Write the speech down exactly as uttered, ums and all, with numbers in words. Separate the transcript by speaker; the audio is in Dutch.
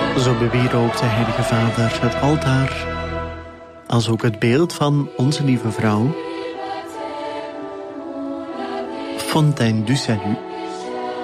Speaker 1: Zo bewierookt de Heilige Vader het altaar, als ook het beeld van Onze Lieve Vrouw, Fontaine du Salut,